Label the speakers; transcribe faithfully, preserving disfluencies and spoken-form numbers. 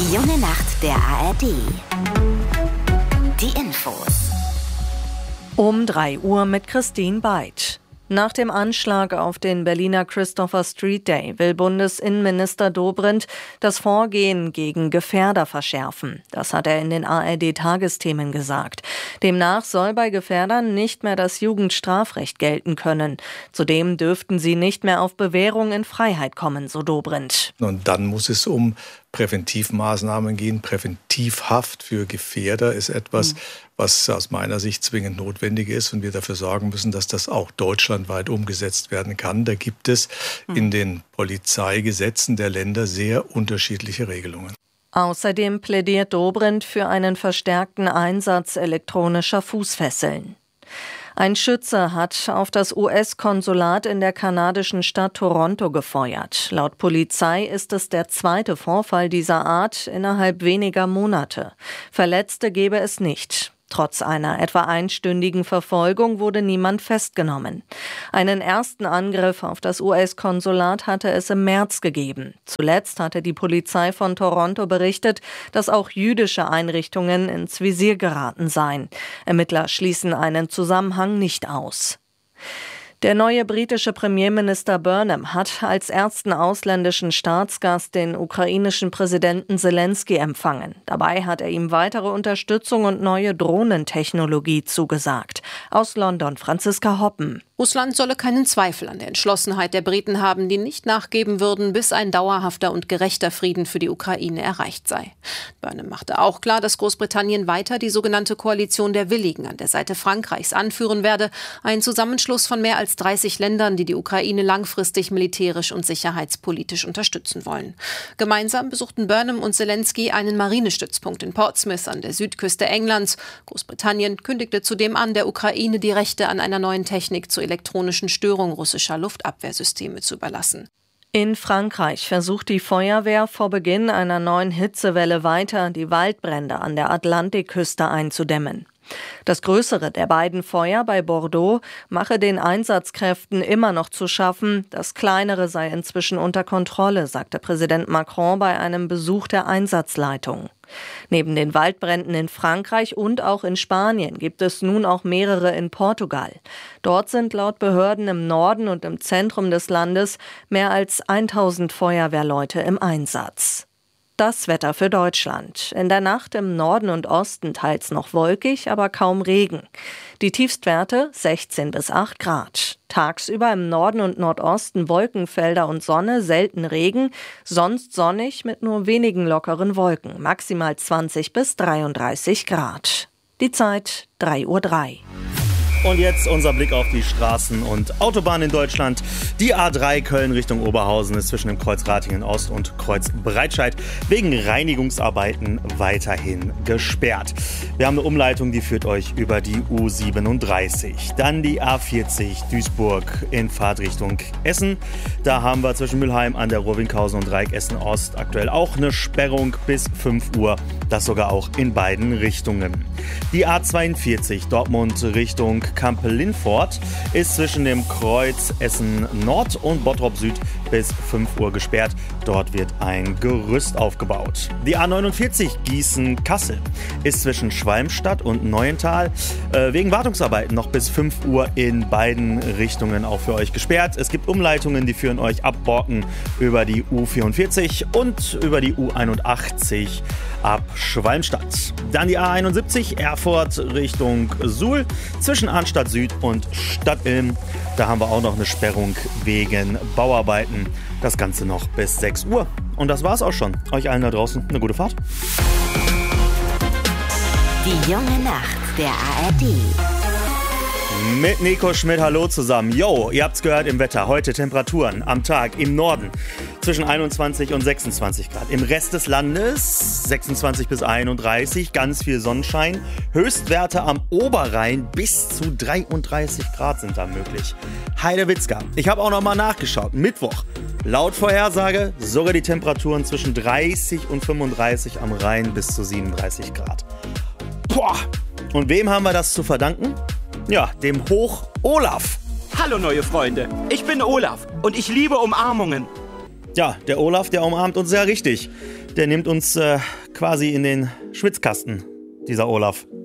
Speaker 1: Die junge Nacht der A R D. Die Infos.
Speaker 2: Um drei Uhr mit Christine Beid. Nach dem Anschlag auf den Berliner Christopher Street Day will Bundesinnenminister Dobrindt das Vorgehen gegen Gefährder verschärfen. Das hat er in den A R D-Tagesthemen gesagt. Demnach soll bei Gefährdern nicht mehr das Jugendstrafrecht gelten können. Zudem dürften sie nicht mehr auf Bewährung in Freiheit kommen, so Dobrindt.
Speaker 3: Und dann muss es um Präventivmaßnahmen gehen. Präventivhaft für Gefährder ist etwas, mhm. was aus meiner Sicht zwingend notwendig ist und wir dafür sorgen müssen, dass das auch deutschlandweit umgesetzt werden kann. Da gibt es mhm. in den Polizeigesetzen der Länder sehr unterschiedliche Regelungen.
Speaker 2: Außerdem plädiert Dobrindt für einen verstärkten Einsatz elektronischer Fußfesseln. Ein Schütze hat auf das U S-Konsulat in der kanadischen Stadt Toronto gefeuert. Laut Polizei ist es der zweite Vorfall dieser Art innerhalb weniger Monate. Verletzte gebe es nicht. Trotz einer etwa einstündigen Verfolgung wurde niemand festgenommen. Einen ersten Angriff auf das U S-Konsulat hatte es im März gegeben. Zuletzt hatte die Polizei von Toronto berichtet, dass auch jüdische Einrichtungen ins Visier geraten seien. Ermittler schließen einen Zusammenhang nicht aus. Der neue britische Premierminister Burnham hat als ersten ausländischen Staatsgast den ukrainischen Präsidenten Zelensky empfangen. Dabei hat er ihm weitere Unterstützung und neue Drohnentechnologie zugesagt. Aus London Franziska Hoppen.
Speaker 4: Russland solle keinen Zweifel an der Entschlossenheit der Briten haben, die nicht nachgeben würden, bis ein dauerhafter und gerechter Frieden für die Ukraine erreicht sei. Burnham machte auch klar, dass Großbritannien weiter die sogenannte Koalition der Willigen an der Seite Frankreichs anführen werde, ein Zusammenschluss von mehr als dreißig Ländern, die die Ukraine langfristig militärisch und sicherheitspolitisch unterstützen wollen. Gemeinsam besuchten Burnham und Zelensky einen Marinestützpunkt in Portsmouth an der Südküste Englands. Großbritannien kündigte zudem an, der Ukraine die Rechte an einer neuen Technik zur elektronischen Störung russischer Luftabwehrsysteme zu überlassen.
Speaker 2: In Frankreich versucht die Feuerwehr vor Beginn einer neuen Hitzewelle weiter, die Waldbrände an der Atlantikküste einzudämmen. Das größere der beiden Feuer bei Bordeaux mache den Einsatzkräften immer noch zu schaffen. Das kleinere sei inzwischen unter Kontrolle, sagte Präsident Macron bei einem Besuch der Einsatzleitung. Neben den Waldbränden in Frankreich und auch in Spanien gibt es nun auch mehrere in Portugal. Dort sind laut Behörden im Norden und im Zentrum des Landes mehr als tausend Feuerwehrleute im Einsatz. Das Wetter für Deutschland. In der Nacht im Norden und Osten teils noch wolkig, aber kaum Regen. Die Tiefstwerte sechzehn bis acht Grad. Tagsüber im Norden und Nordosten Wolkenfelder und Sonne, selten Regen, sonst sonnig mit nur wenigen lockeren Wolken, maximal zwanzig bis dreiunddreißig Grad. Die Zeit drei Uhr drei.
Speaker 5: Und jetzt unser Blick auf die Straßen und Autobahnen in Deutschland. Die A drei Köln Richtung Oberhausen ist zwischen dem Kreuz Ratingen Ost und Kreuz Breitscheid wegen Reinigungsarbeiten weiterhin gesperrt. Wir haben eine Umleitung, die führt euch über die U siebenunddreißig. Dann die A vierzig Duisburg in Fahrtrichtung Essen. Da haben wir zwischen Mülheim an der Ruhr-Winkhausen und Dreieck Essen Ost aktuell auch eine Sperrung bis fünf Uhr. Das sogar auch in beiden Richtungen. Die A zweiundvierzig Dortmund Richtung Kampel-Lindfort ist zwischen dem Kreuz Essen Nord und Bottrop Süd bis fünf Uhr gesperrt. Dort wird ein Gerüst aufgebaut. Die A neunundvierzig Gießen-Kassel ist zwischen Schwalmstadt und Neuental äh, wegen Wartungsarbeiten noch bis fünf Uhr in beiden Richtungen auch für euch gesperrt. Es gibt Umleitungen, die führen euch ab Borken über die U vierundvierzig und über die U einundachtzig ab Schwalmstadt. Dann die A einundsiebzig Erfurt Richtung Suhl zwischen Arnstadt Süd und Stadtilm. Da haben wir auch noch eine Sperrung wegen Bauarbeiten. Das Ganze noch bis sechs Uhr. Und das war's auch schon. Euch allen da draußen eine gute Fahrt.
Speaker 1: Die junge Nacht der A R D.
Speaker 5: Mit Nico Schmidt, hallo zusammen. Yo, ihr habt's gehört im Wetter. Heute Temperaturen am Tag im Norden zwischen einundzwanzig und sechsundzwanzig Grad. Im Rest des Landes sechsundzwanzig bis einunddreißig, ganz viel Sonnenschein. Höchstwerte am Oberrhein bis zu dreiunddreißig Grad sind da möglich. Heidewitzka. Ich habe auch noch mal nachgeschaut. Mittwoch. Laut Vorhersage sogar die Temperaturen zwischen dreißig und fünfunddreißig am Rhein bis zu siebenunddreißig Grad. Boah. Und wem haben wir das zu verdanken? Ja, dem Hoch Olaf.
Speaker 6: Hallo neue Freunde, ich bin Olaf und ich liebe Umarmungen.
Speaker 5: Ja, der Olaf, der umarmt uns sehr richtig. der nimmt uns äh, quasi in den Schwitzkasten, dieser Olaf.